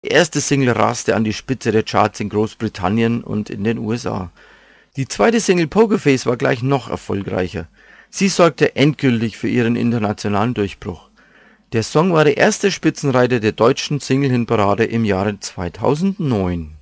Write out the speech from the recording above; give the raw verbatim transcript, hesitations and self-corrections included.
Die erste Single raste an die Spitze der Charts in Großbritannien und in den U S A. Die zweite Single Pokerface war gleich noch erfolgreicher. Sie sorgte endgültig für ihren internationalen Durchbruch. Der Song war der erste Spitzenreiter der deutschen Single-Hitparade im Jahre zweitausendneun.